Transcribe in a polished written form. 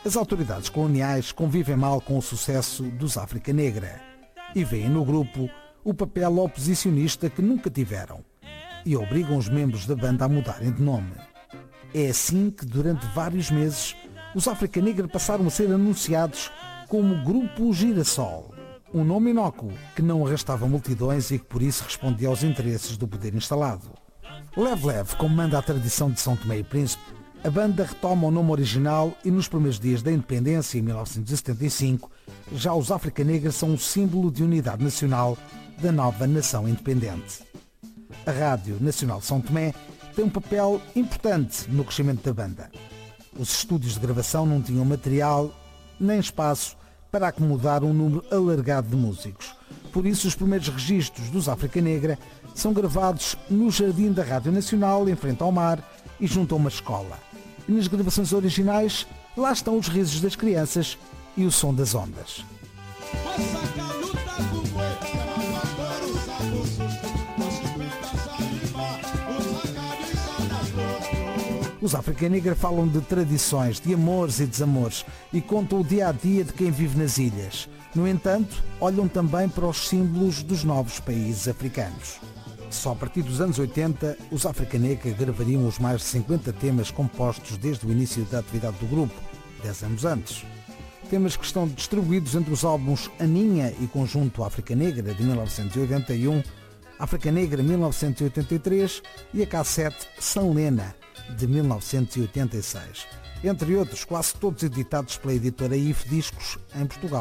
As autoridades coloniais convivem mal com o sucesso dos África Negra e veem no grupo o papel oposicionista que nunca tiveram e obrigam os membros da banda a mudarem de nome. É assim que durante vários meses os África Negra passaram a ser anunciados como Grupo Girassol, um nome inócuo que não arrastava multidões e que por isso respondia aos interesses do poder instalado. Leve, como manda a tradição de São Tomé e Príncipe, a banda retoma o nome original e nos primeiros dias da independência, em 1975, já os África Negra são um símbolo de unidade nacional da nova nação independente. A Rádio Nacional de São Tomé tem um papel importante no crescimento da banda. Os estúdios de gravação não tinham material nem espaço para acomodar um número alargado de músicos. Por isso, os primeiros registros dos África Negra são gravados no jardim da Rádio Nacional, em frente ao mar e junto a uma escola. E nas gravações originais, lá estão os risos das crianças e o som das ondas. Os África Negra falam de tradições, de amores e desamores e contam o dia-a-dia de quem vive nas ilhas. No entanto, olham também para os símbolos dos novos países africanos. Só a partir dos anos 80, os África Negra gravariam os mais de 50 temas compostos desde o início da atividade do grupo, 10 anos antes. Temas que estão distribuídos entre os álbuns Aninha e Conjunto África Negra, de 1981, África Negra 1983 e a cassete São Lena, de 1986. Entre outros, quase todos editados pela editora IF Discos, em Portugal.